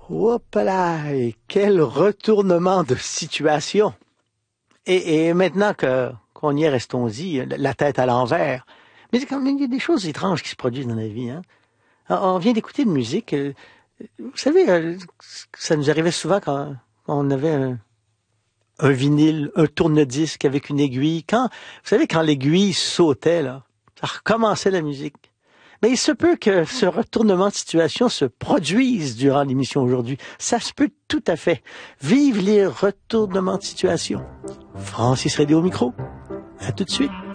Hop là, et quel retournement de situation. Et maintenant qu'on y est, restons-y, la tête à l'envers. Mais c'est quand même, il y a des choses étranges qui se produisent dans la vie. Hein? On vient d'écouter de musique. Vous savez, ça nous arrivait souvent quand on avait un vinyle, un tourne-disque avec une aiguille. Vous savez, quand l'aiguille sautait, là, ça recommençait la musique. Mais il se peut que ce retournement de situation se produise durant l'émission aujourd'hui. Ça se peut tout à fait. Vive les retournements de situation. Francis Redé au micro. À tout de suite.